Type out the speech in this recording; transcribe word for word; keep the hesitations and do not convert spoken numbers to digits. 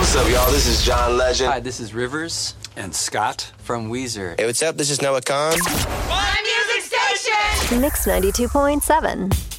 What's up, y'all? This is John Legend. Hi, this is Rivers. And Scott. From Weezer. Hey, what's up? This is Noah Khan. My music station! Mix ninety-two point seven.